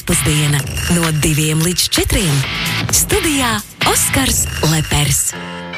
pēcpusdiena no 2 līdz 4. Studijā Oskars Lepers.